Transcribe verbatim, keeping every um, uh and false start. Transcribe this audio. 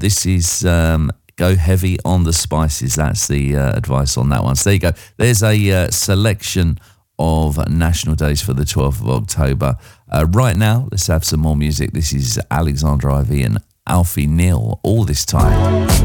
this is um, go heavy on the spices. That's the uh, advice on that one. So there you go. There's a uh, selection of national days for the twelfth of October. Uh, right now, let's have some more music. This is Alexandra Ivy and Alfie Neal, All This Time.